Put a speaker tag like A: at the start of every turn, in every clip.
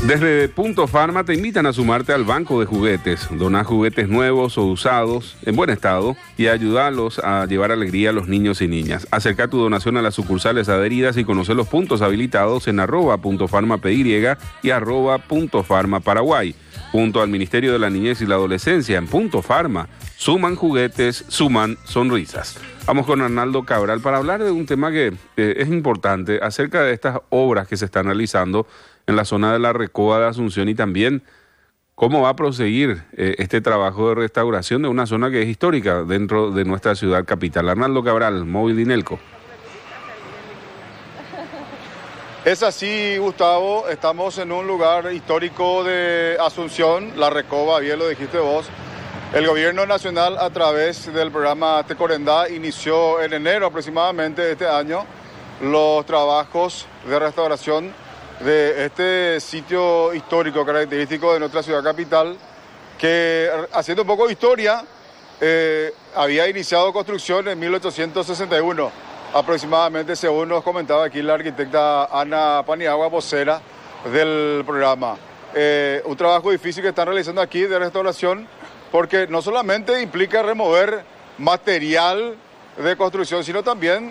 A: Desde Punto Pharma te invitan a sumarte al banco de juguetes. Doná juguetes nuevos o usados en buen estado y ayudarlos a llevar alegría a los niños y niñas. Acerca tu donación a las sucursales adheridas y conocer los puntos habilitados en @puntofarmapy y @puntofarmaparaguay. Junto al Ministerio de la Niñez y la Adolescencia en Punto Pharma, suman juguetes, suman sonrisas. Vamos con Arnaldo Cabral para hablar de un tema que es importante acerca de estas obras que se están realizando en la zona de la Recoba de Asunción y también cómo va a proseguir este trabajo de restauración de una zona que es histórica dentro de nuestra ciudad capital. Arnaldo Cabral, Móvil Dinelco.
B: Es así, Gustavo, estamos en un lugar histórico de Asunción, la Recoba, bien lo dijiste vos. El gobierno nacional, a través del programa Tecorendá, inició en enero aproximadamente de este año los trabajos de restauración de este sitio histórico característico de nuestra ciudad capital, que, haciendo un poco de historia, había iniciado construcción en 1861, aproximadamente, según nos comentaba aquí la arquitecta Ana Paniagua, vocera del programa. Un trabajo difícil que están realizando aquí de restauración, porque no solamente implica remover material de construcción, sino también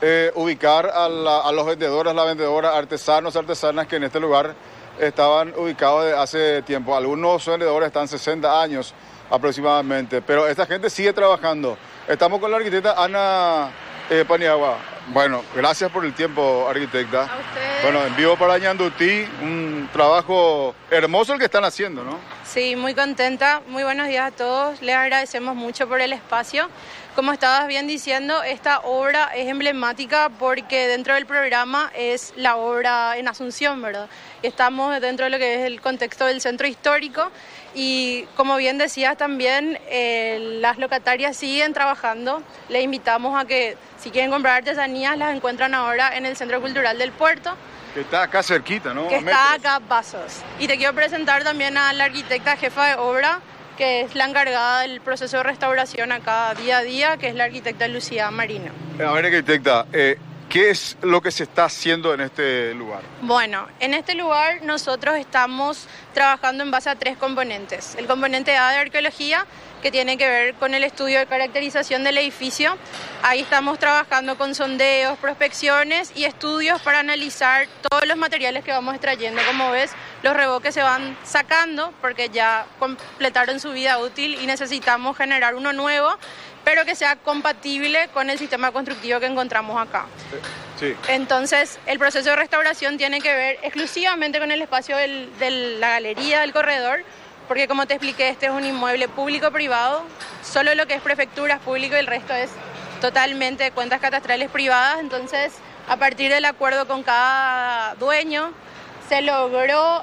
B: ubicar a los vendedores, las vendedoras, artesanos, artesanas que en este lugar estaban ubicados desde hace tiempo. Algunos vendedores están 60 años aproximadamente, pero esta gente sigue trabajando. Estamos con la arquitecta Ana Paniagua. Bueno, gracias por el tiempo, arquitecta.
C: A ustedes.
B: Bueno, en vivo para Ñandutí, un trabajo hermoso el que están haciendo, ¿no?
C: Sí, muy contenta. Muy buenos días a todos. Les agradecemos mucho por el espacio. Como estabas bien diciendo, esta obra es emblemática porque dentro del programa es la obra en Asunción, ¿verdad? Estamos dentro de lo que es el contexto del centro histórico y, como bien decías también, las locatarias siguen trabajando. Les invitamos a que, si quieren comprar artesanías, las encuentran ahora en el Centro Cultural del Puerto.
B: Que está acá cerquita, ¿no?
C: Que está acá a pasos. Y te quiero presentar también a la arquitecta jefa de obra, que es la encargada del proceso de restauración acá día a día, que es la arquitecta Lucía Marino.
B: A ver, arquitecta, ¿qué es lo que se está haciendo en este lugar?
C: Bueno, en este lugar nosotros estamos trabajando en base a 3 componentes. El componente A de arqueología, que tiene que ver con el estudio de caracterización del edificio. Ahí estamos trabajando con sondeos, prospecciones y estudios para analizar todos los materiales que vamos extrayendo. Como ves, los revoques se van sacando porque ya completaron su vida útil y necesitamos generar uno nuevo, pero que sea compatible con el sistema constructivo que encontramos acá.
B: Sí.
C: Entonces, el proceso de restauración tiene que ver exclusivamente con el espacio de la galería, del corredor, porque, como te expliqué, este es un inmueble público-privado. Solo lo que es prefectura es público y el resto es totalmente de cuentas catastrales privadas. Entonces, a partir del acuerdo con cada dueño, se logró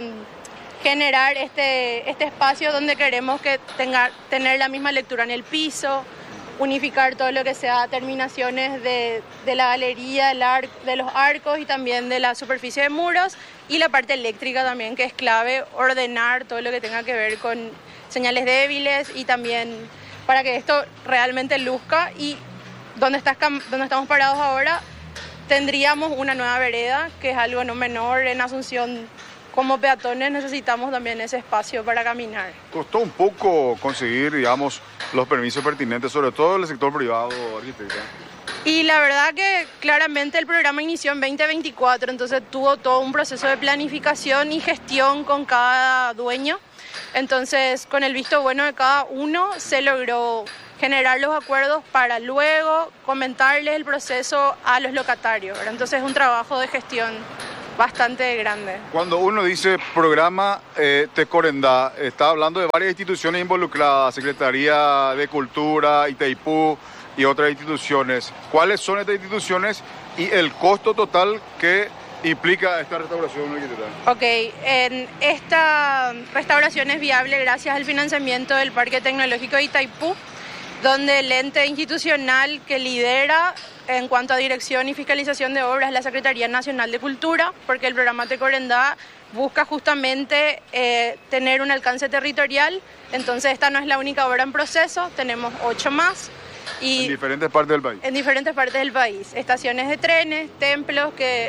C: generar este espacio donde queremos que tener la misma lectura en el piso, unificar todo lo que sea terminaciones de la galería, de los arcos y también de la superficie de muros, y la parte eléctrica también, que es clave, ordenar todo lo que tenga que ver con señales débiles y también para que esto realmente luzca. Y donde estamos parados ahora tendríamos una nueva vereda, que es algo no menor. En Asunción, como peatones, necesitamos también ese espacio para caminar.
B: Costó un poco conseguir, digamos, los permisos pertinentes, sobre todo en el sector privado, arquitecta.
C: Y la verdad que claramente el programa inició en 2024, entonces tuvo todo un proceso de planificación y gestión con cada dueño. Entonces, con el visto bueno de cada uno, se logró generar los acuerdos para luego comentarles el proceso a los locatarios, ¿verdad? Entonces es un trabajo de gestión bastante grande.
B: Cuando uno dice programa Tecorendá, está hablando de varias instituciones involucradas, Secretaría de Cultura, Itaipú y otras instituciones. ¿Cuáles son estas instituciones y el costo total que implica esta restauración, arquitecta?
C: Ok, esta restauración es viable gracias al financiamiento del Parque Tecnológico de Itaipú, donde el ente institucional que lidera en cuanto a dirección y fiscalización de obras es la Secretaría Nacional de Cultura, porque el programa Tecorendá busca justamente tener un alcance territorial. Entonces esta no es la única obra en proceso, tenemos 8 más. Y
B: en diferentes partes del país.
C: En diferentes partes del país. Estaciones de trenes, templos que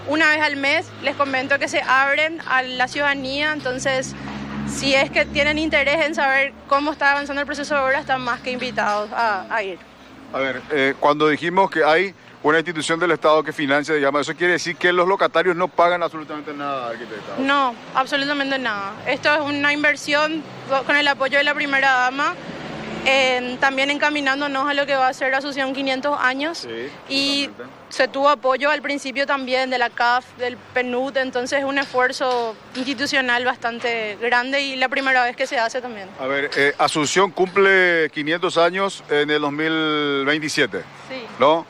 C: una vez al mes les comento que se abren a la ciudadanía, entonces si es que tienen interés en saber cómo está avanzando el proceso de obra, están más que invitados a ir.
B: A ver, cuando dijimos que hay una institución del Estado que financia, digamos, ¿eso quiere decir que los locatarios no pagan absolutamente nada, arquitecta?
C: No, absolutamente nada. Esto es una inversión con el apoyo de la primera dama, también encaminándonos a lo que va a ser la Asociación 500 años.
B: Sí,
C: y
B: totalmente.
C: se tuvo apoyo al principio también de la CAF, del PNUD, entonces es un esfuerzo institucional bastante grande y la primera vez que se hace también.
B: A ver, Asunción cumple 500 años en el 2027,
C: Sí.
B: ¿no?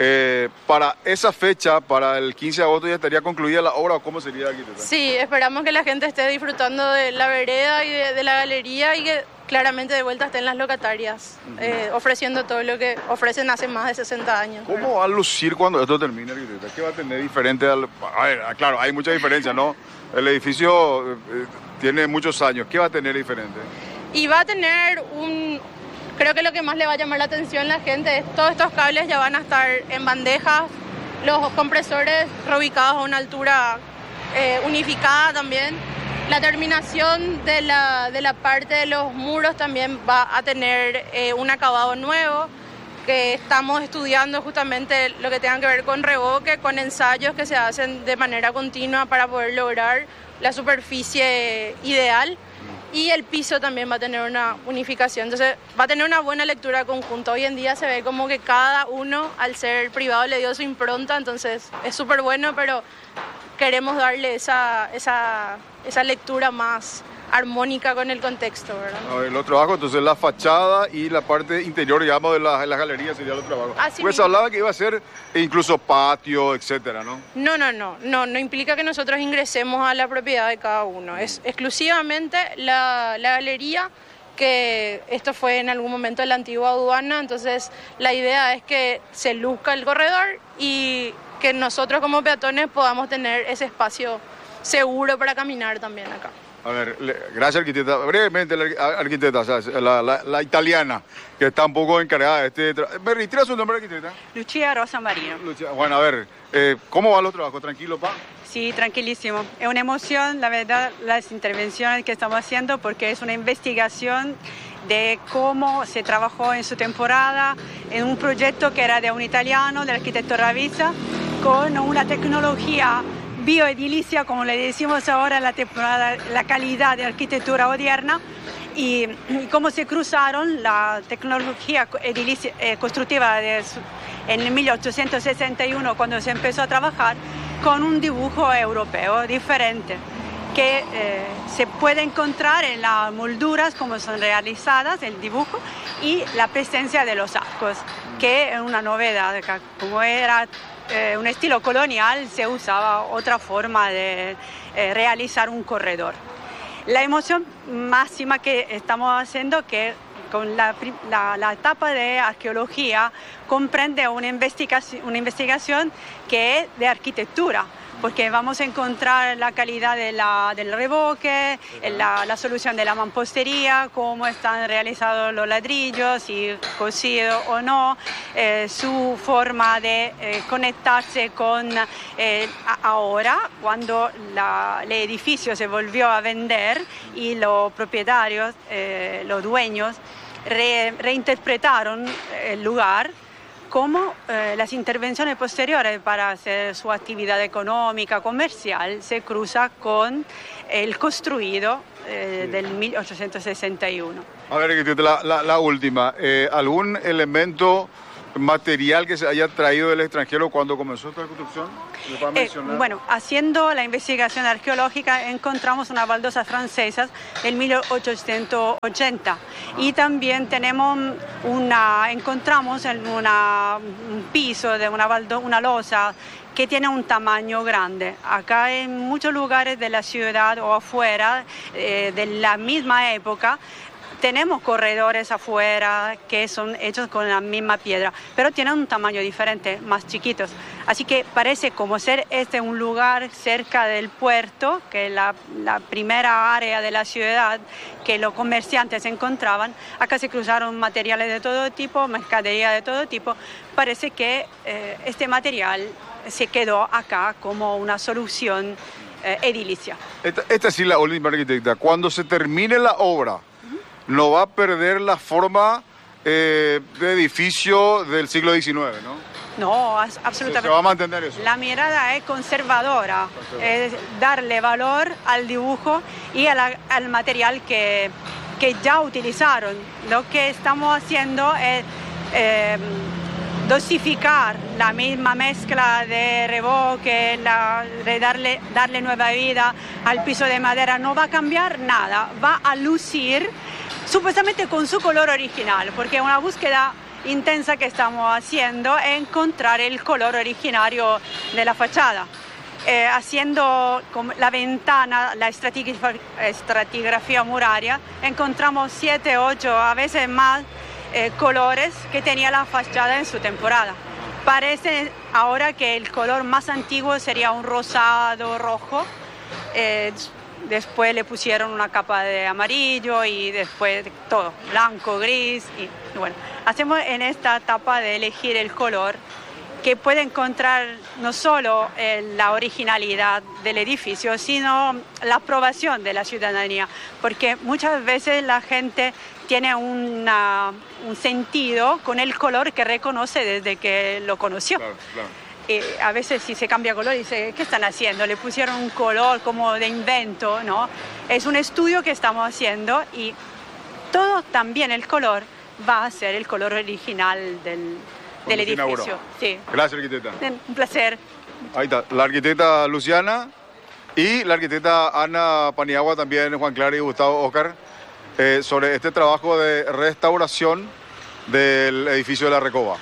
B: Para esa fecha, para el 15 de agosto, ¿ya estaría concluida la obra o cómo sería, arquitecta?
C: Sí, esperamos que la gente esté disfrutando de la vereda y de la galería y que claramente de vuelta estén las locatarias, ofreciendo todo lo que ofrecen hace más de 60 años.
B: ¿Cómo va a lucir cuando esto termine, arquitecta? ¿Qué va a tener diferente? A ver, claro, hay mucha diferencia, ¿no? El edificio tiene muchos años. ¿Qué va a tener diferente?
C: Y va a tener creo que lo que más le va a llamar la atención a la gente es todos estos cables ya van a estar en bandejas, los compresores reubicados a una altura unificada también. La terminación de la parte de los muros también va a tener un acabado nuevo, que estamos estudiando justamente lo que tenga que ver con revoque, con ensayos que se hacen de manera continua para poder lograr la superficie ideal. Y el piso también va a tener una unificación, entonces va a tener una buena lectura conjunta. Hoy en día se ve como que cada uno, al ser privado, le dio su impronta, entonces es súper bueno, pero queremos darle esa lectura más armónica con el contexto, ¿verdad?
B: A ver, los trabajos, entonces la fachada y la parte interior, digamos, de las galerías sería los trabajos.
C: Así
B: Pues
C: mismo.
B: hablaba que iba a ser incluso patio, etcétera, ¿no?
C: No implica que nosotros ingresemos a la propiedad de cada uno. Es exclusivamente la galería, que esto fue en algún momento la antigua aduana, entonces la idea es que se luzca el corredor y que nosotros como peatones podamos tener ese espacio seguro para caminar también acá.
B: A ver, gracias, arquitecta. Brevemente, la arquitecta, o sea, la italiana, que está un poco encargada de este trabajo. ¿Me retira su nombre, arquitecta?
D: Lucia Rosa Marino.
B: Bueno, a ver, ¿cómo van los trabajos? ¿Tranquilo, pa?
D: Sí, tranquilísimo. Es una emoción, la verdad, las intervenciones que estamos haciendo, porque es una investigación de cómo se trabajó en su temporada en un proyecto que era de un italiano, del arquitecto Ravizza, con una tecnología bioedilicia, como le decimos ahora en la temporada, la calidad de arquitectura odierna, y cómo se cruzaron la tecnología edilicia, constructiva en 1861, cuando se empezó a trabajar, con un dibujo europeo diferente, que se puede encontrar en las molduras, como son realizadas, el dibujo, y la presencia de los arcos, que es una novedad, como era un estilo colonial, se usaba otra forma de realizar un corredor. La emoción máxima que estamos haciendo, que con la etapa de arqueología comprende una investigación que es de arquitectura, porque vamos a encontrar la calidad del revoque, la solución de la mampostería, cómo están realizados los ladrillos, si cosido o no, su forma de conectarse con ahora, cuando el edificio se volvió a vender y los propietarios, los dueños, reinterpretaron el lugar, cómo las intervenciones posteriores para hacer su actividad económica, comercial, se cruza con el construido del 1861.
B: A ver, la última. ¿Algún elemento material que se haya traído del extranjero cuando comenzó esta construcción? ¿Le puede mencionar?
D: Bueno, haciendo la investigación arqueológica encontramos unas baldosas francesas del 1880 y también encontramos un piso de una losa que tiene un tamaño grande. Acá en muchos lugares de la ciudad o afuera de la misma época tenemos corredores afuera que son hechos con la misma piedra, pero tienen un tamaño diferente, más chiquitos. Así que parece como ser un lugar cerca del puerto, que es la primera área de la ciudad que los comerciantes encontraban. Acá se cruzaron materiales de todo tipo, mercadería de todo tipo. Parece que este material se quedó acá como una solución edilicia.
B: Esta sí la última, arquitecta. Cuando se termine la obra, no va a perder la forma de edificio del siglo XIX, ¿no?
D: No, absolutamente.
B: Se va a mantener eso.
D: La mirada es conservadora, es darle valor al dibujo y al material que ya utilizaron. Lo que estamos haciendo es dosificar la misma mezcla de revoque, de darle nueva vida al piso de madera. No va a cambiar nada, va a lucir supuestamente con su color original, porque una búsqueda intensa que estamos haciendo es encontrar el color originario de la fachada. Haciendo la ventana, la estratigrafía muraria, encontramos 7, 8, a veces más colores que tenía la fachada en su temporada. Parece ahora que el color más antiguo sería un rosado rojo. Después le pusieron una capa de amarillo y después todo, blanco, gris. Y bueno, hacemos en esta etapa de elegir el color que puede encontrar no solo la originalidad del edificio, sino la aprobación de la ciudadanía, porque muchas veces la gente tiene un sentido con el color que reconoce desde que lo conoció.
B: Claro, claro.
D: A veces si se cambia color dice, ¿qué están haciendo? Le pusieron un color como de invento, ¿no? Es un estudio que estamos haciendo y todo también el color va a ser el color original del edificio. Sí.
B: Gracias, arquitecta.
D: Un placer.
B: Ahí está, la arquitecta Luciana y la arquitecta Ana Paniagua, también Juan Clara y Gustavo Oscar, sobre este trabajo de restauración del edificio de la Recoba.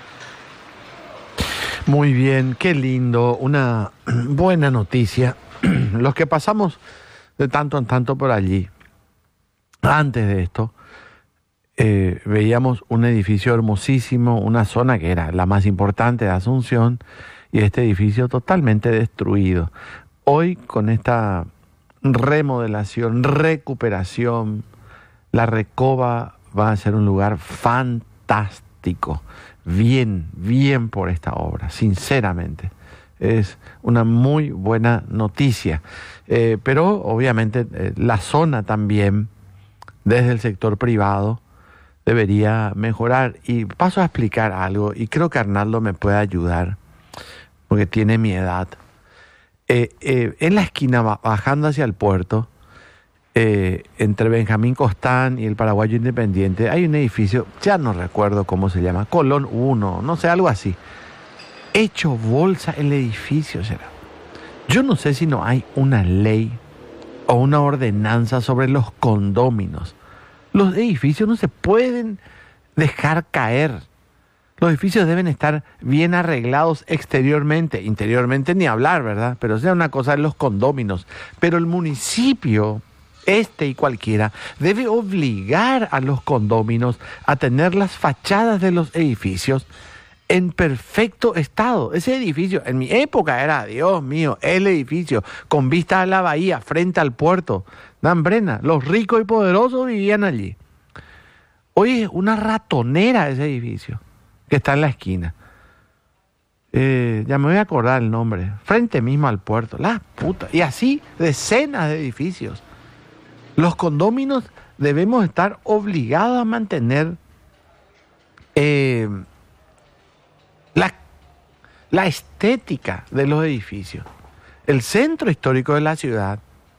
E: Muy bien, qué lindo, una buena noticia. Los que pasamos de tanto en tanto por allí, antes de esto, veíamos un edificio hermosísimo, una zona que era la más importante de Asunción, y este edificio totalmente destruido. Hoy, con esta remodelación, recuperación, la Recoba va a ser un lugar fantástico. Bien por esta obra, sinceramente. Es una muy buena noticia. Pero obviamente la zona también, desde el sector privado, debería mejorar. Y paso a explicar algo, y creo que Arnaldo me puede ayudar, porque tiene mi edad. En la esquina, bajando hacia el puerto, entre Benjamín Costán y el Paraguayo Independiente, hay un edificio, ya no recuerdo cómo se llama, Colón 1, no sé, algo así. Hecho bolsa el edificio, será. Yo no sé si no hay una ley o una ordenanza sobre los condóminos. Los edificios no se pueden dejar caer. Los edificios deben estar bien arreglados exteriormente, interiormente ni hablar, ¿verdad? Pero sea una cosa de los condóminos. Pero el municipio, este y cualquiera, debe obligar a los condóminos a tener las fachadas de los edificios en perfecto estado. Ese edificio, en mi época era, Dios mío, el edificio con vista a la bahía, frente al puerto. Nambrena, los ricos y poderosos vivían allí. Hoy es una ratonera ese edificio que está en la esquina. Ya me voy a acordar el nombre. Frente mismo al puerto. La puta. Y así decenas de edificios. Los condóminos debemos estar obligados a mantener la estética de los edificios. El centro histórico de la ciudad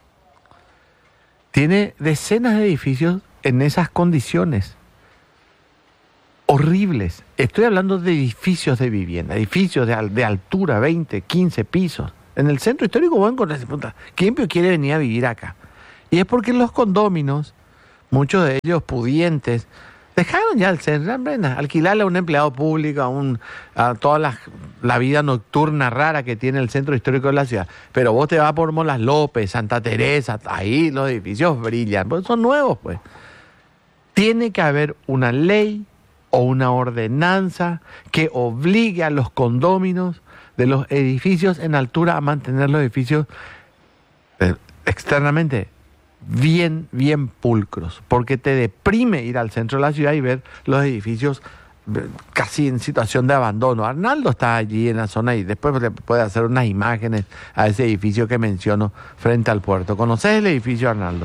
E: tiene decenas de edificios en esas condiciones horribles. Estoy hablando de edificios de vivienda, edificios de altura, 20, 15 pisos. En el centro histórico voy a encontrar, ¿quién quiere venir a vivir acá? Y es porque los condóminos, muchos de ellos pudientes, dejaron ya el centro, alquilarle a un empleado público, a toda la vida nocturna rara que tiene el centro histórico de la ciudad. Pero vos te vas por Molas López, Santa Teresa, ahí los edificios brillan, porque son nuevos, pues. Tiene que haber una ley o una ordenanza que obligue a los condóminos de los edificios en altura a mantener los edificios externamente bien pulcros, porque te deprime ir al centro de la ciudad y ver los edificios casi en situación de abandono. Arnaldo está allí en la zona y después le puede hacer unas imágenes a ese edificio que menciono frente al puerto. ¿Conoces el edificio, Arnaldo?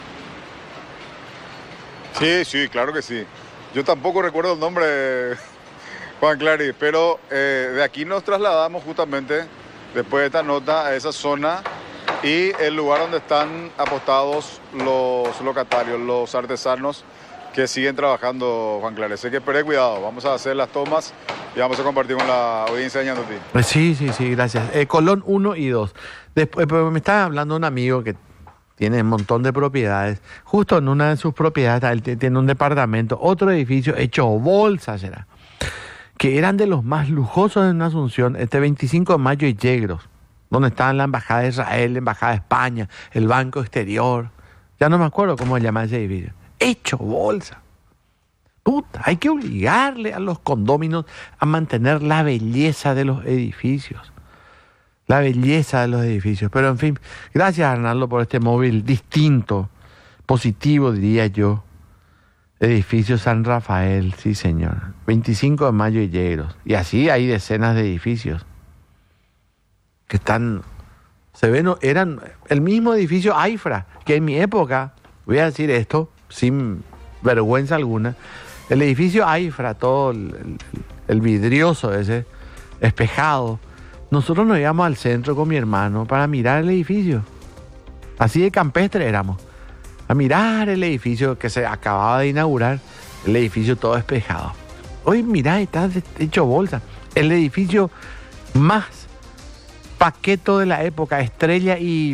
B: Sí, claro que sí. Yo tampoco recuerdo el nombre, Juan Clary, pero de aquí nos trasladamos justamente, después de esta nota, a esa zona y el lugar donde están apostados los locatarios, los artesanos que siguen trabajando, Juan Clary. Así que espere cuidado, vamos a hacer las tomas y vamos a compartir con la audiencia de Ñandutí.
E: Sí, gracias. Colón 1 y 2. Después me estaba hablando un amigo que tiene un montón de propiedades. Justo en una de sus propiedades, él tiene un departamento, otro edificio hecho bolsa, será, que eran de los más lujosos en Asunción, 25 de mayo y Yegros, donde estaban la Embajada de Israel, la Embajada de España, el Banco Exterior. Ya no me acuerdo cómo se llama ese edificio. Hecho bolsa. Puta, hay que obligarle a los condóminos a mantener la belleza de los edificios. La belleza de los edificios. Pero en fin, gracias Arnaldo por este móvil distinto, positivo diría yo. Edificio San Rafael, sí señor. 25 de mayo y Yegros. Y así hay decenas de edificios que están, se ven, eran el mismo edificio AIFRA, que en mi época, voy a decir esto sin vergüenza alguna, el edificio AIFRA, todo el vidrioso ese, espejado, nosotros nos íbamos al centro con mi hermano para mirar el edificio. Así de campestre éramos. A mirar el edificio que se acababa de inaugurar, el edificio todo espejado. Hoy mirá, está hecho bolsa. El edificio más paqueto de la época, Estrella y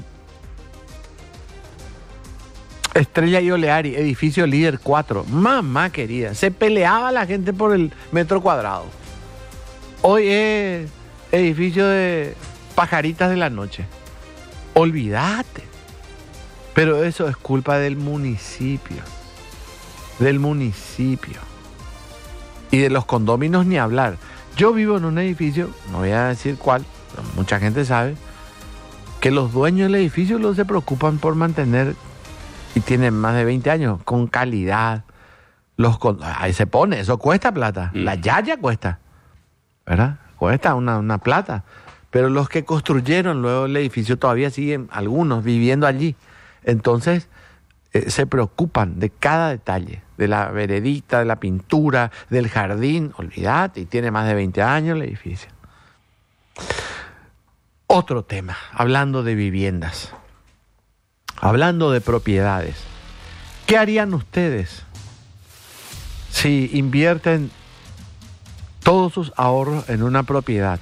E: Oleari, edificio líder 4. Mamá querida, se peleaba la gente por el metro cuadrado. Hoy es edificio de pajaritas de la noche. Olvídate. Pero eso es culpa del municipio. Del municipio. Y de los condóminos ni hablar. Yo vivo en un edificio, no voy a decir cuál, pero mucha gente sabe, que los dueños del edificio se preocupan por mantener, y tienen más de 20 años, con calidad. Ahí se pone, eso cuesta plata. La yaya cuesta, ¿verdad? Cuesta una plata. Pero los que construyeron luego el edificio todavía siguen, algunos, viviendo allí. Entonces, se preocupan de cada detalle, de la veredita, de la pintura, del jardín. Olvídate, y tiene más de 20 años el edificio. Otro tema, hablando de viviendas, hablando de propiedades. ¿Qué harían ustedes si invierten todos sus ahorros en una propiedad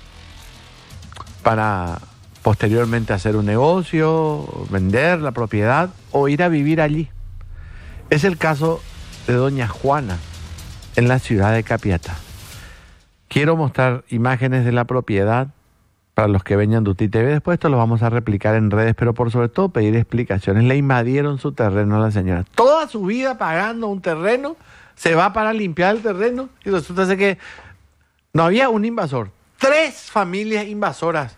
E: para posteriormente hacer un negocio, vender la propiedad o ir a vivir allí? Es el caso de doña Juana en la ciudad de Capiatá. Quiero mostrar imágenes de la propiedad para los que ven Ñandutí TV. Después esto lo vamos a replicar en redes, pero por sobre todo pedir explicaciones. Le invadieron su terreno a la señora. Toda su vida pagando un terreno, se va para limpiar el terreno y resulta ser que no había un invasor, 3 familias invasoras.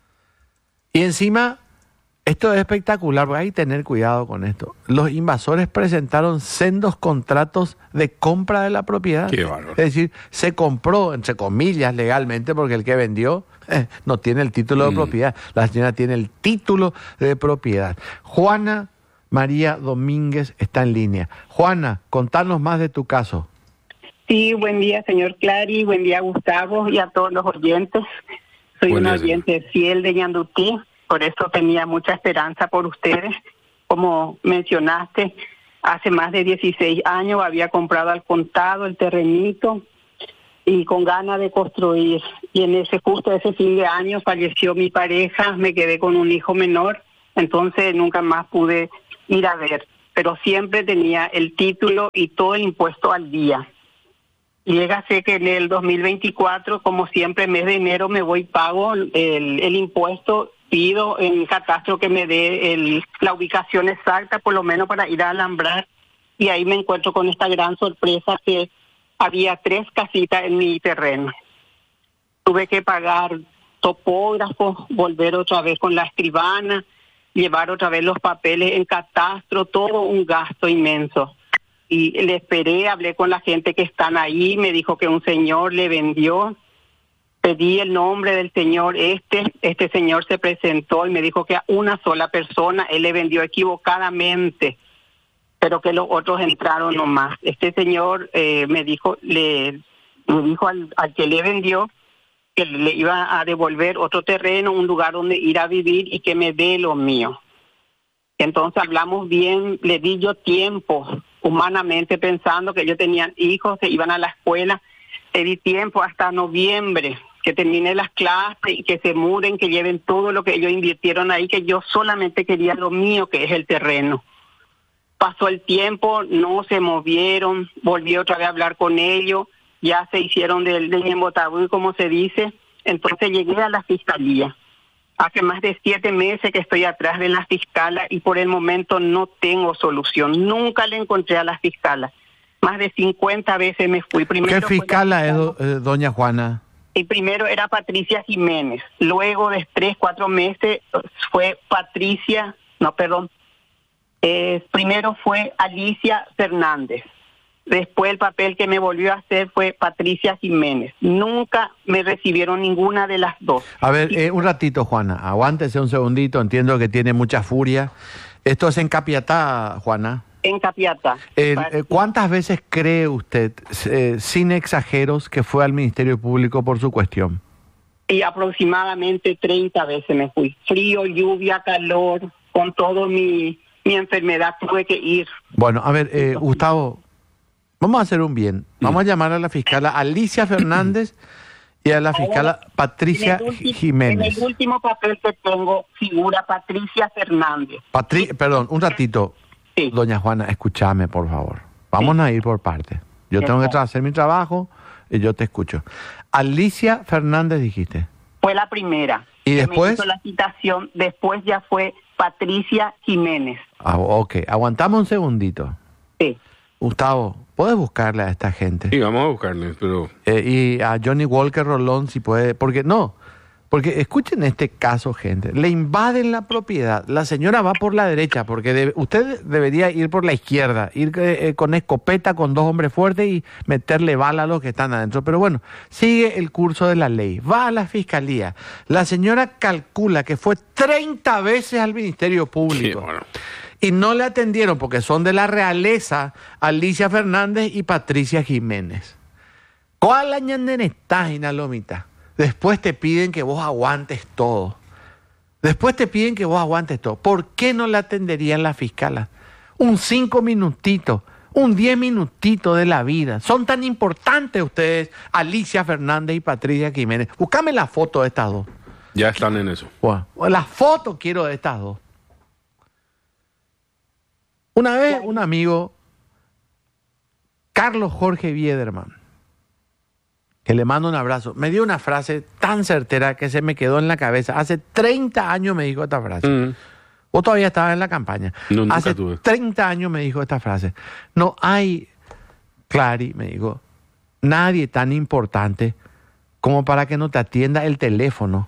E: Y encima, esto es espectacular, porque hay que tener cuidado con esto. Los invasores presentaron sendos contratos de compra de la propiedad.
A: Qué bárbaro.
E: Es decir, se compró, entre comillas, legalmente, porque el que vendió no tiene el título de propiedad. La señora tiene el título de propiedad. Juana María Domínguez está en línea. Juana, contanos más de tu caso.
F: Sí, buen día, señor Clary, buen día, Gustavo, y a todos los oyentes. Soy una oyente fiel de Ñandutí, por eso tenía mucha esperanza por ustedes. Como mencionaste, hace más de 16 años había comprado al contado el terrenito y con ganas de construir. Y en justo ese fin de año falleció mi pareja, me quedé con un hijo menor, entonces nunca más pude ir a ver. Pero siempre tenía el título y todo el impuesto al día. Llegase que en el 2024, como siempre, mes de enero me voy pago el impuesto, pido en catastro que me dé la ubicación exacta, por lo menos para ir a alambrar, y ahí me encuentro con esta gran sorpresa que había 3 casitas en mi terreno. Tuve que pagar topógrafo, volver otra vez con la escribana, llevar otra vez los papeles en catastro, todo un gasto inmenso. y le esperé, hablé con la gente que están ahí, me dijo que un señor le vendió, pedí el nombre del señor este señor se presentó y me dijo que a una sola persona él le vendió equivocadamente, pero que los otros entraron nomás. Este señor me dijo al que le vendió que le iba a devolver otro terreno, un lugar donde ir a vivir y que me dé lo mío. Entonces hablamos bien, le di yo tiempo, humanamente pensando que ellos tenían hijos, que iban a la escuela, le di tiempo hasta noviembre, que termine las clases y que se muden, que lleven todo lo que ellos invirtieron ahí, que yo solamente quería lo mío, que es el terreno. Pasó el tiempo, no se movieron, volví otra vez a hablar con ellos, ya se hicieron del embotabú, como se dice. Entonces llegué a la fiscalía. Hace más de 7 meses que estoy atrás de la fiscala y por el momento no tengo solución. Nunca le encontré a la fiscala. Más de 50 veces me fui.
E: ¿Qué fiscala es, doña Juana?
F: Y primero era Patricia Jiménez. Luego de 3, 4 meses fue primero fue Alicia Fernández. Después el papel que me volvió a hacer fue Patricia Jiménez. Nunca me recibieron ninguna de las dos.
E: A ver, un ratito, Juana. Aguántese un segundito. Entiendo que tiene mucha furia. Esto es en Capiatá, Juana.
F: En Capiatá.
E: ¿Cuántas veces cree usted, sin exageros, que fue al Ministerio Público por su cuestión?
F: Y aproximadamente 30 veces me fui. Frío, lluvia, calor, con todo mi enfermedad tuve que ir.
E: Bueno, a ver, Gustavo, vamos a hacer un bien. Vamos a llamar a la fiscala Alicia Fernández y a la fiscala Patricia Jiménez.
F: En el último papel que tengo figura Patricia Fernández.
E: Perdón, un ratito. Sí. Doña Juana, escúchame, por favor. Vamos a ir por partes. Yo tengo que hacer mi trabajo y yo te escucho. Alicia Fernández, dijiste.
F: Fue la primera.
E: ¿Y después?
F: Me hizo la citación. Después ya fue Patricia Jiménez.
E: Ok, aguantamos un segundito.
F: Sí.
E: Gustavo, ¿puedes buscarle a esta gente?
A: Sí, vamos a buscarle, pero...
E: y a Johnny Walker Rolón, si puede... Porque escuchen este caso, gente. Le invaden la propiedad. La señora va por la derecha, porque usted debería ir por la izquierda, ir con escopeta, con 2 hombres fuertes y meterle bala a los que están adentro. Pero bueno, sigue el curso de la ley. Va a la fiscalía. La señora calcula que fue 30 veces al Ministerio Público.
A: Sí, bueno.
E: Y no le atendieron porque son de la realeza Alicia Fernández y Patricia Jiménez. ¿Cuál añanden estás, Inalomita? Después te piden que vos aguantes todo. ¿Por qué no le atenderían la fiscala? Un 5 minutitos, un 10 minutitos de la vida. Son tan importantes ustedes, Alicia Fernández y Patricia Jiménez. Búscame la foto de estas dos.
A: Ya están en eso.
E: Bueno, la foto quiero de estas dos. Una vez un amigo, Carlos Jorge Biederman, que le mando un abrazo, me dio una frase tan certera que se me quedó en la cabeza. Hace 30 años me dijo esta frase. Vos todavía estabas en la campaña.
A: No, nunca
E: Hace
A: tuve.
E: 30 años me dijo esta frase. No hay, Clary, me dijo, nadie tan importante como para que no te atienda el teléfono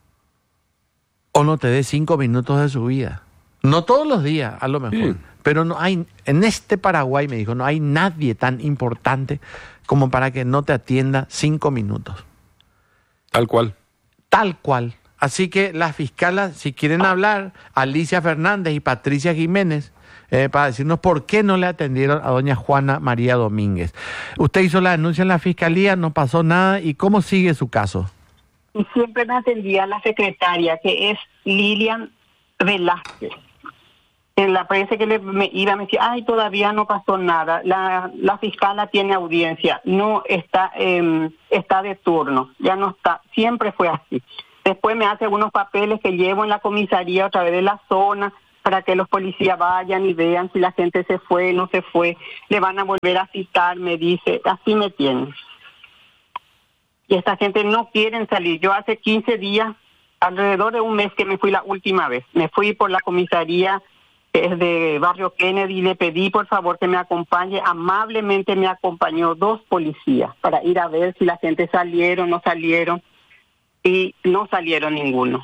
E: o no te dé 5 minutos de su vida. No todos los días, a lo mejor. Pero no hay, en este Paraguay, me dijo, no hay nadie tan importante como para que no te atienda 5 minutos.
A: Tal cual.
E: Tal cual. Así que las fiscalas, si quieren hablar, Alicia Fernández y Patricia Jiménez, para decirnos por qué no le atendieron a doña Juana María Domínguez. Usted hizo la denuncia en la fiscalía, no pasó nada, ¿y cómo sigue su caso?
F: Y siempre me atendía la secretaria, que es Lilian Velázquez. En la prensa que me decía, ay, todavía no pasó nada, la fiscala tiene audiencia, no está, está de turno, ya no está, siempre fue así. Después me hace unos papeles que llevo en la comisaría a través de la zona para que los policías vayan y vean si la gente se fue, no se fue, le van a volver a citar, me dice, así me tienen. Y esta gente no quieren salir. Yo hace 15 días, alrededor de un mes que me fui la última vez, me fui por la comisaría que es de Barrio Kennedy, le pedí por favor que me acompañe, amablemente me acompañó 2 policías para ir a ver si la gente salieron, no salieron, y no salieron ninguno.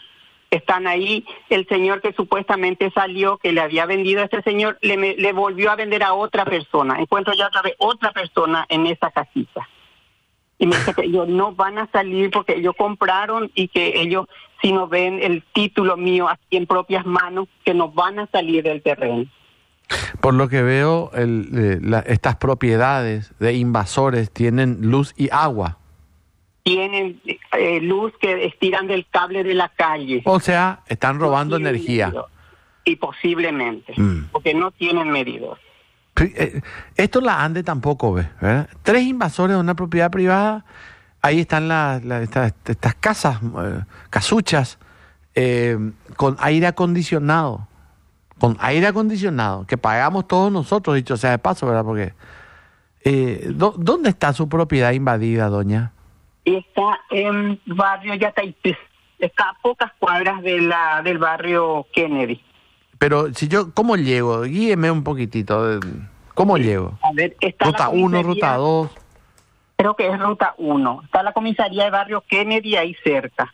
F: Están ahí. El señor que supuestamente salió, que le había vendido a este señor, le volvió a vender a otra persona. Encuentro ya otra vez otra persona en esa casita. Y me dice que ellos no van a salir porque ellos compraron y que ellos, si no ven el título mío así en propias manos, que no van a salir del terreno.
E: Por lo que veo, estas propiedades de invasores tienen luz y agua.
F: Tienen luz que estiran del cable de la calle.
E: O sea, están robando energía.
F: Y posiblemente, porque no tienen medidor.
E: Esto la ANDE tampoco ve, ¿verdad? 3 invasores de una propiedad privada, ahí están estas casas, casuchas, con aire acondicionado. Con aire acondicionado, que pagamos todos nosotros, dicho sea de paso, ¿verdad? Porque ¿dónde está su propiedad invadida, doña?
F: Está en barrio Yataití, está a pocas cuadras del barrio Kennedy.
E: Pero si yo, ¿cómo llego? Guíeme un poquitito. ¿Cómo llego?
F: A ver, está
E: Ruta 1, Ruta 2.
F: Creo que es Ruta 1. Está la comisaría de barrio Kennedy ahí cerca.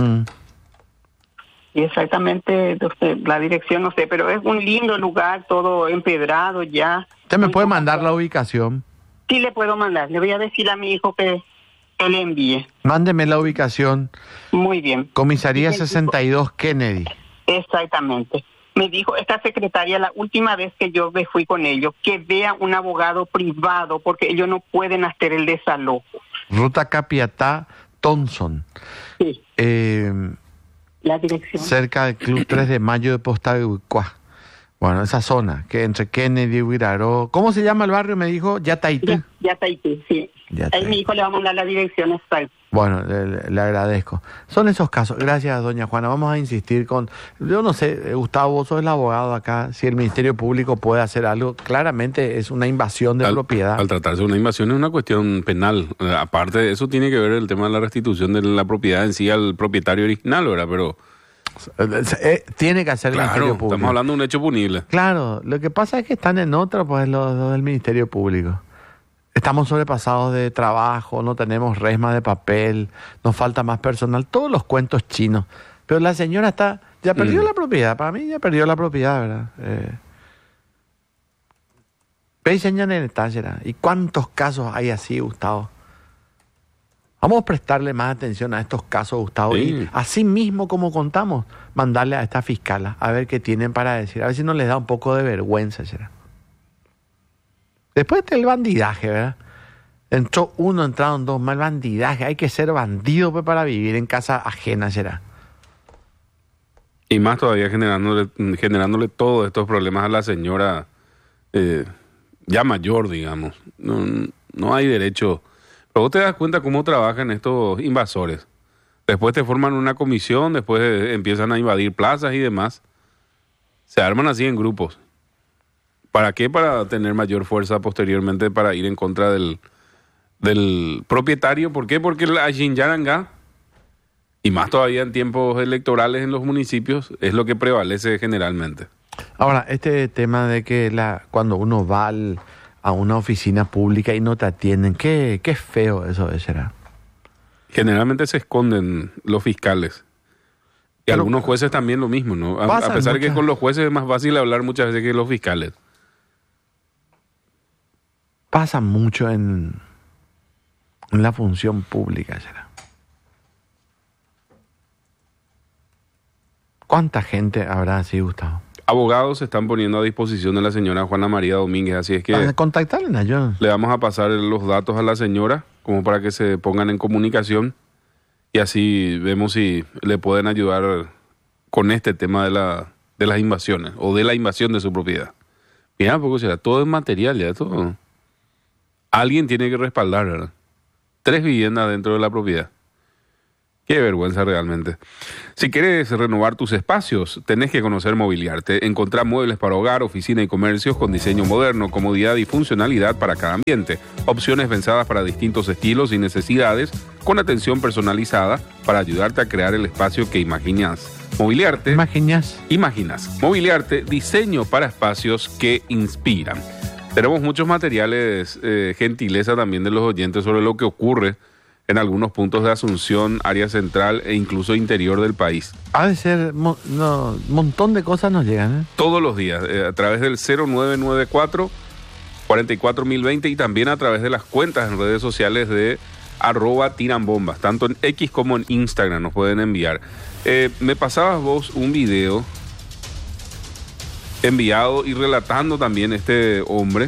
F: Y exactamente, la dirección no sé, pero es un lindo lugar, todo empedrado ya.
E: ¿Usted me puede mandar la ubicación?
F: Sí, le puedo mandar. Le voy a decir a mi hijo que le envíe.
E: Mándeme la ubicación.
F: Muy bien.
E: Comisaría 62 Kennedy.
F: Exactamente. Me dijo esta secretaria la última vez que yo me fui con ellos, que vea un abogado privado porque ellos no pueden hacer el desalojo.
E: Ruta Capiatá, Thompson.
F: Sí. La dirección.
E: Cerca del Club 3 de Mayo de Postahuicuá. Bueno, esa zona, que entre Kennedy y Huiraró. ¿Cómo se llama el barrio? Me dijo, Yataití.
F: Yataití, sí. Ahí mi hijo le va a mandar la dirección exacta.
E: Bueno, le agradezco. Son esos casos. Gracias, doña Juana. Vamos a insistir con... Yo no sé, Gustavo, vos sos el abogado acá. Si el Ministerio Público puede hacer algo, claramente es una invasión de propiedad.
A: Al tratarse de una invasión es una cuestión penal. Aparte de eso tiene que ver el tema de la restitución de la propiedad en sí al propietario original, ¿verdad? Pero...
E: tiene que hacer el Ministerio Público.
A: Estamos hablando de un hecho punible.
E: Claro, lo que pasa es que están en otra, pues los del Ministerio Público. Estamos sobrepasados de trabajo, no tenemos resma de papel, nos falta más personal, todos los cuentos chinos. Pero la señora ya perdió la propiedad, para mí ya perdió la propiedad, ¿verdad? ¿Y cuántos casos hay así, Gustavo? Vamos a prestarle más atención a estos casos, Gustavo, y así mismo como contamos, mandarle a esta fiscala a ver qué tienen para decir, a ver si no les da un poco de vergüenza, ¿será? Después del bandidaje, ¿verdad? Entró uno, entraron dos, más bandidaje. Hay que ser bandido pues, para vivir en casa ajena, ¿será?
A: Y más todavía generándole todos estos problemas a la señora ya mayor, digamos. No hay derecho. Pero vos te das cuenta cómo trabajan estos invasores. Después te forman una comisión, después empiezan a invadir plazas y demás. Se arman así en grupos. ¿Para qué? Para tener mayor fuerza posteriormente para ir en contra del propietario. ¿Por qué? Porque la Xinjiang, y más todavía en tiempos electorales en los municipios, es lo que prevalece generalmente.
E: Ahora, este tema de que cuando uno va a una oficina pública y no te atienden, qué feo eso será. Generalmente se esconden los fiscales. Y pero, algunos jueces también lo mismo, ¿no? A pesar de que con los jueces es más fácil hablar muchas veces que los fiscales. Pasa mucho en la función pública, ¿será? ¿Cuánta gente habrá así, Gustavo? Abogados se están poniendo a disposición de la señora Juana María Domínguez, así es que... Para contactarla, yo. Le vamos a pasar los datos a la señora, como para que se pongan en comunicación, y así vemos si le pueden ayudar con este tema de las invasiones, o de la invasión de su propiedad. Mira, porque será todo es material, ya todo... Alguien tiene que respaldar, ¿verdad? 3 viviendas dentro de la propiedad. Qué vergüenza realmente. Si quieres renovar tus espacios, tenés que conocer Mobiliarte. Encontrá muebles para hogar, oficina y comercios con diseño moderno, comodidad y funcionalidad para cada ambiente. Opciones pensadas para distintos estilos y necesidades, con atención personalizada para ayudarte a crear el espacio que imaginas. Mobiliarte. Imaginas. Mobiliarte, diseño para espacios que inspiran. Tenemos muchos materiales, gentileza también de los oyentes sobre lo que ocurre
A: en algunos puntos de Asunción, área central e incluso interior del país.
E: Ha de ser, montón de cosas nos llegan, ¿eh?
A: Todos los días, a través del 0994 44020 y también a través de las cuentas en redes sociales de @tiranbombas, tanto en X como en Instagram nos pueden enviar. Me pasabas vos un video enviado y relatando también este hombre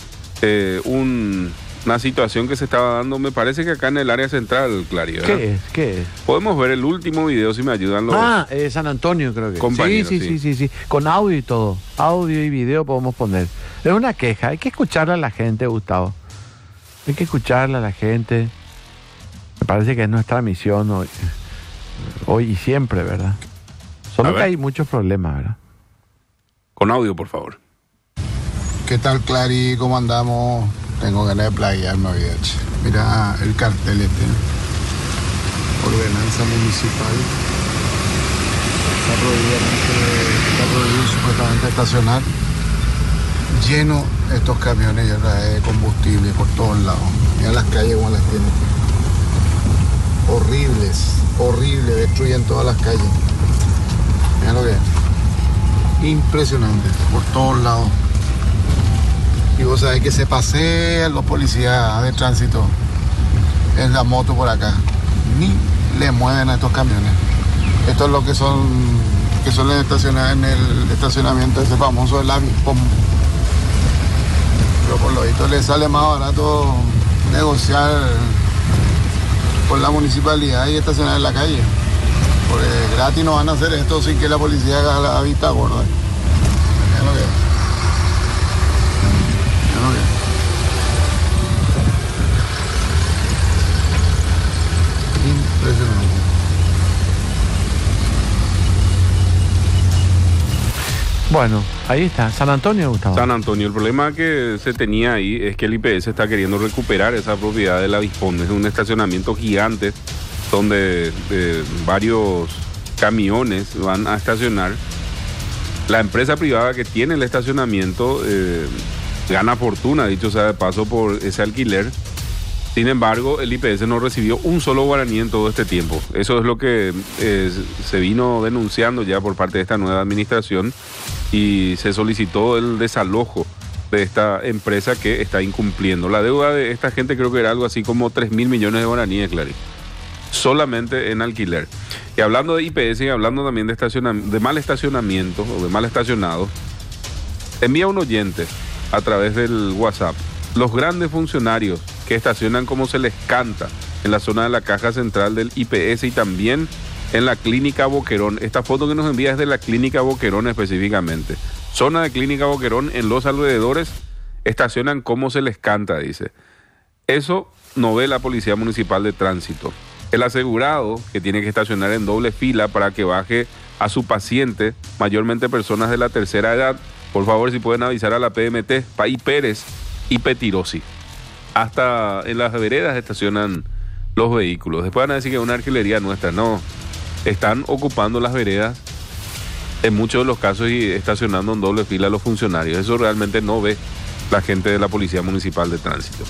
A: una situación que se estaba dando, me parece que acá en el área central, Clary, ¿verdad?
E: ¿Qué es?
A: Podemos ver el último video si me ayudan los
E: San Antonio creo que.
A: Compañeros,
E: sí. Con audio y todo. Audio y video podemos poner. Es una queja, hay que escucharla a la gente, Gustavo. Hay que escucharla a la gente. Me parece que es nuestra misión hoy y siempre, ¿verdad? Solo que hay muchos problemas, ¿verdad?
A: Con audio, por favor.
G: ¿Qué tal, Clary? ¿Cómo andamos? Tengo ganas de playarme hoy. Mira el cartel ordenanza municipal. Está prohibido supuestamente estacionar. Lleno estos camiones ya de combustible por todos lados. Mira las calles como las tienen. Horribles, destruyen todas las calles. Mira lo que es. Impresionante, por todos lados. Y vos sabés que se pasean los policías de tránsito en la moto por acá. Ni le mueven a estos camiones. Esto es lo que suelen estacionar en el estacionamiento ese famoso del Avispom. Pero por lo visto le sale más barato negociar con la municipalidad y estacionar en la calle. Porque gratis no van a hacer esto sin que la policía haga la vista gorda. Miren lo que es. Impresionante.
E: Bueno, ahí está, San Antonio, Gustavo.
A: San Antonio, el problema que se tenía ahí es que el IPS está queriendo recuperar esa propiedad del Avispón. Es un estacionamiento gigante donde varios camiones van a estacionar. La empresa privada que tiene el estacionamiento gana fortuna, dicho sea de paso, por ese alquiler. Sin embargo, el IPS no recibió un solo guaraní en todo este tiempo. Eso es lo que se vino denunciando ya por parte de esta nueva administración y se solicitó el desalojo de esta empresa que está incumpliendo. La deuda de esta gente creo que era algo así como 3.000 millones de guaraníes, Clary, solamente en alquiler. Y hablando de IPS y hablando también de mal estacionamiento o de mal estacionados, envía un oyente a través del WhatsApp: los grandes funcionarios que estacionan como se les canta en la zona de la caja central del IPS y también en la Clínica Boquerón. Esta foto que nos envía es de la Clínica Boquerón específicamente. Zona de Clínica Boquerón, en los alrededores, estacionan como se les canta, dice. Eso no ve la Policía Municipal de Tránsito. El asegurado que tiene que estacionar en doble fila para que baje a su paciente, mayormente personas de la tercera edad, por favor, si pueden avisar a la PMT, Paí Pérez y Petirosi. Hasta en las veredas estacionan los vehículos. Después van a decir que es una arquillería nuestra. No, están ocupando las veredas en muchos de los casos y estacionando en doble fila los funcionarios. Eso realmente no ve la gente de la Policía Municipal de Tránsito.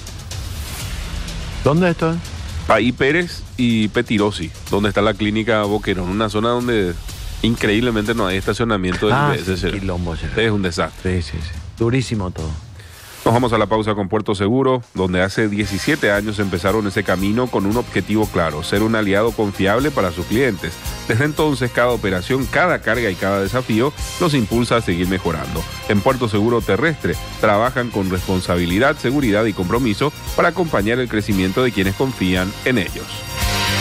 E: ¿Dónde esto?
A: Paí Pérez y Petirosi, donde está la Clínica Boquerón, una zona donde increíblemente no hay estacionamiento del IPS.
E: Sí, quilombo,
A: es un desastre.
E: Sí. Durísimo todo.
A: Nos vamos a la pausa con Puerto Seguro, donde hace 17 años empezaron ese camino con un objetivo claro: ser un aliado confiable para sus clientes. Desde entonces, cada operación, cada carga y cada desafío los impulsa a seguir mejorando. En Puerto Seguro Terrestre trabajan con responsabilidad, seguridad y compromiso para acompañar el crecimiento de quienes confían en ellos.